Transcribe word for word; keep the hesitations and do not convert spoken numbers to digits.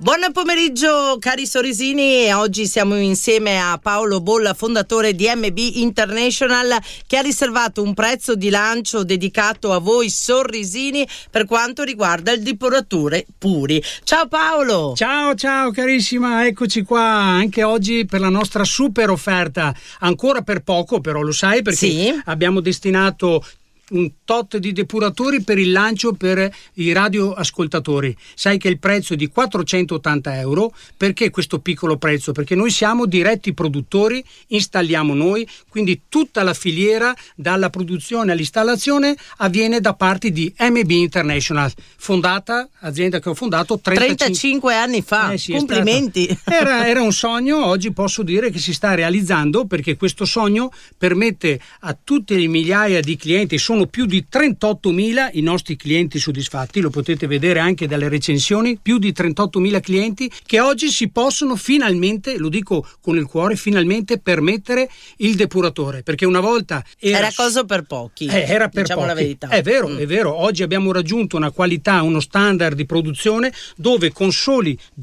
Buon pomeriggio cari sorrisini, oggi siamo insieme a Paolo Bolla, fondatore di M B International, che ha riservato un prezzo di lancio dedicato a voi sorrisini per quanto riguarda il depuratore puri. Ciao Paolo! Ciao ciao carissima, eccoci qua anche oggi per la nostra super offerta, ancora per poco però lo sai perché sì. Abbiamo destinato un tot di depuratori per il lancio per i radioascoltatori. Sai che il prezzo è di quattrocentottanta euro. Perché questo piccolo prezzo? Perché noi siamo diretti produttori, installiamo noi, quindi tutta la filiera dalla produzione all'installazione avviene da parte di M B International, fondata, azienda che ho fondato trentacinque, trentacinque anni fa. Eh sì, complimenti. Era, era un sogno, oggi posso dire che si sta realizzando, perché questo sogno permette a tutte le migliaia di clienti, sono più di trentottomila i nostri clienti soddisfatti, lo potete vedere anche dalle recensioni, più di trentottomila clienti che oggi si possono finalmente, lo dico con il cuore, finalmente permettere il depuratore, perché una volta era, era cosa per pochi, eh, era per diciamo pochi. La verità. È vero, mm. è vero, oggi abbiamo raggiunto una qualità, uno standard di produzione dove con soli